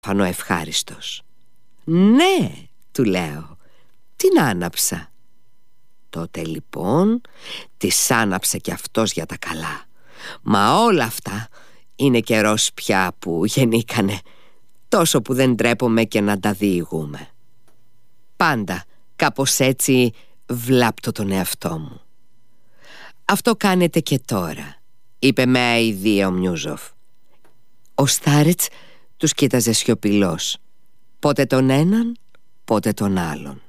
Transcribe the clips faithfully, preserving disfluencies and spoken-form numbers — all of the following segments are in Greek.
φανώ ευχάριστος. «Ναι», του λέω, «την άναψα». Τότε λοιπόν της άναψε κι αυτός για τα καλά. Μα όλα αυτά είναι καιρός πια που γεννήκανε, τόσο που δεν ντρέπομαι και να τα διηγούμε. Πάντα κάπως έτσι βλάπτω τον εαυτό μου. «Αυτό κάνετε και τώρα», είπε με αηδία ο Μιούζοφ. Ο Στάρετς τους κοίταζε σιωπηλός, πότε τον έναν, πότε τον άλλον.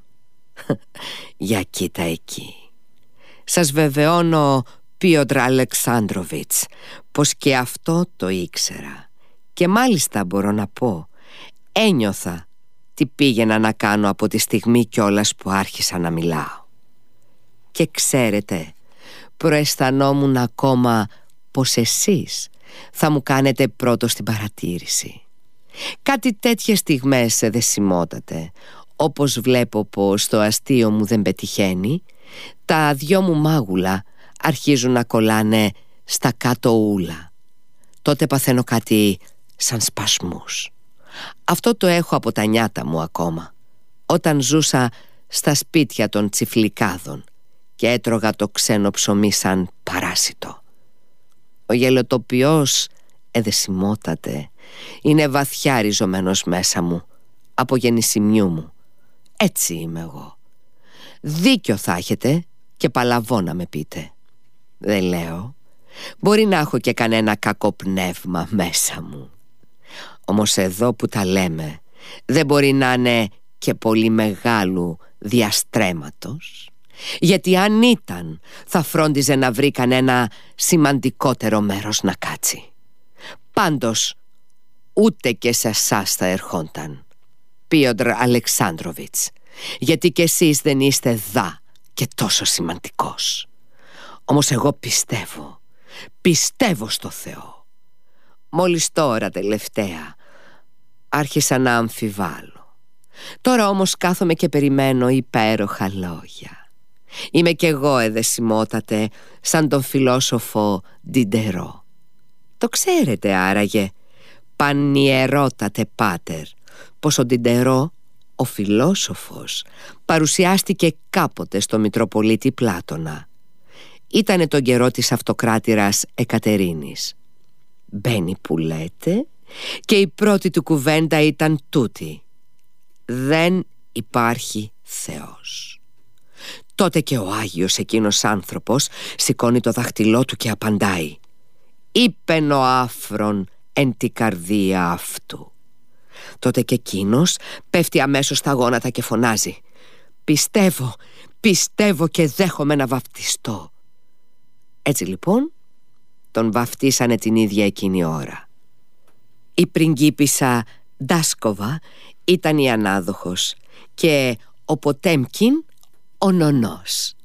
«Για κοίτα εκεί. Σας βεβαιώνω, Πίοτρ Αλεξάνδροβιτς, πως και αυτό το ήξερα. Και μάλιστα μπορώ να πω, ένιωθα τι πήγαινα να κάνω από τη στιγμή κιόλας που άρχισα να μιλάω. Και ξέρετε, προαισθανόμουν ακόμα πως εσείς θα μου κάνετε πρώτος την παρατήρηση. Κάτι τέτοιες στιγμές σε δεσιμότατε, όπως βλέπω πως το αστείο μου δεν πετυχαίνει, τα δυο μου μάγουλα αρχίζουν να κολλάνε στα κάτω ούλα. Τότε παθαίνω κάτι σαν σπασμούς. Αυτό το έχω από τα νιάτα μου ακόμα, όταν ζούσα στα σπίτια των τσιφλικάδων και έτρωγα το ξένο ψωμί σαν παράσιτο. Ο γελοτοποιός, εδεσιμότατε, είναι βαθιά ριζωμένος μέσα μου, από γεννησιμιού μου. Έτσι είμαι εγώ. Δίκιο θα έχετε και παλαβό να με πείτε. Δεν λέω. Μπορεί να έχω και κανένα κακό πνεύμα μέσα μου. Όμως εδώ που τα λέμε, δεν μπορεί να είναι και πολύ μεγάλου διαστρέμματος. Γιατί αν ήταν, θα φρόντιζε να βρει κανένα σημαντικότερο μέρος να κάτσει. Πάντως, ούτε και σε εσάς θα ερχόνταν, Πίοτρ Αλεξάνδροβιτς, γιατί κι εσείς δεν είστε δα και τόσο σημαντικός. Όμως εγώ πιστεύω, πιστεύω στο Θεό. Μόλις τώρα τελευταία άρχισα να αμφιβάλλω. Τώρα όμως κάθομαι και περιμένω υπέροχα λόγια. Είμαι κι εγώ, εδεσιμότατε, σαν τον φιλόσοφο Ντιντερό. Το ξέρετε άραγε, πανιερότατε πάτερ, πως ο Ντιντερό, ο φιλόσοφος, παρουσιάστηκε κάποτε στο Μητροπολίτη Πλάτωνα. Ήτανε τον καιρό της αυτοκράτηρας Εκατερίνης. Μπαίνει που λέτε, και η πρώτη του κουβέντα ήταν τούτη: δεν υπάρχει Θεός. Τότε και ο Άγιος εκείνος άνθρωπος σηκώνει το δάχτυλό του και απαντάει: «Είπεν ο άφρον εν τη καρδία αυτού». Τότε και εκείνος πέφτει αμέσως στα γόνατα και φωνάζει: «Πιστεύω, πιστεύω και δέχομαι να βαφτιστώ». Έτσι λοιπόν τον βαφτίσανε την ίδια εκείνη ώρα. Η πριγκίπισσα Ντάσκοβα ήταν η ανάδοχος και ο Ποτέμκιν ο νονός.